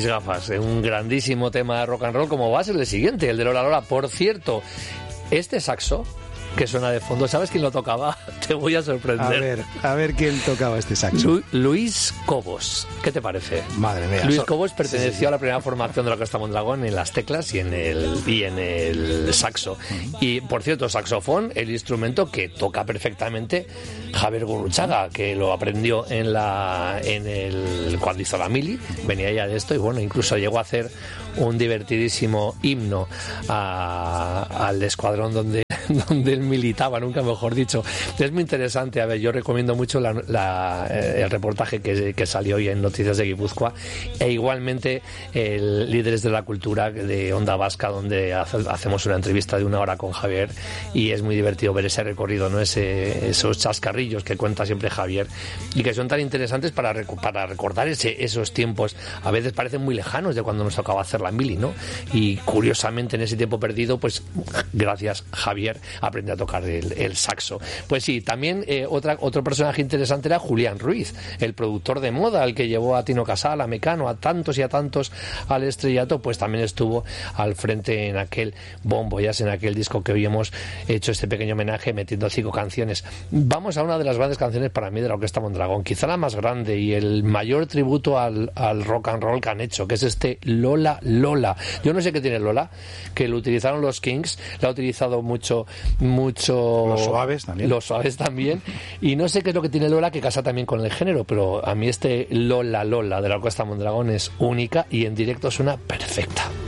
mis gafas. Un grandísimo tema de rock and roll, como va a ser el siguiente, el de Lola Lola. Por cierto, este saxo que suena de fondo, ¿sabes quién lo tocaba? Te voy a sorprender. A ver quién tocaba este saxo. Luis Cobos. ¿Qué te parece? Madre mía. Luis Cobos perteneció a la primera formación de la Orquesta Mondragón en las teclas y en el saxo. Y, por cierto, saxofón, el instrumento que toca perfectamente Javier Gurruchaga, que lo aprendió cuando hizo la mili, venía ya de esto, y bueno, incluso llegó a hacer un divertidísimo himno al escuadrón donde él militaba, nunca mejor dicho. Es muy interesante. A ver, yo recomiendo mucho el reportaje que salió hoy en Noticias de Guipúzcoa, e igualmente el Líderes de la Cultura de Onda Vasca, donde hacemos una entrevista de 1 hora con Javier, y es muy divertido ver ese recorrido, ¿no? Esos chascarrillos que cuenta siempre Javier, y que son tan interesantes para recordar esos tiempos. A veces parecen muy lejanos de cuando nos tocaba hacer la mili, ¿no? Y curiosamente en ese tiempo perdido, pues gracias Javier aprendí a tocar el saxo. Pues sí, también otro personaje interesante era Julián Ruiz, el productor de moda, el que llevó a Tino Casal, a Mecano, a tantos y a tantos al estrellato. Pues también estuvo al frente en aquel Bon Voyage, en aquel disco que hoy hemos hecho este pequeño homenaje metiendo 5 canciones. Vamos a una de las grandes canciones para mí de la Orquesta Mondragón, quizá la más grande y el mayor tributo al rock and roll que han hecho, que es este Lola Lola. Yo no sé qué tiene Lola, que lo utilizaron los Kings, lo ha utilizado mucho Los Suaves también. Y no sé qué es lo que tiene Lola, que casa también con el género, pero a mí este Lola Lola de la Orquesta Mondragón es única y en directo suena perfecta.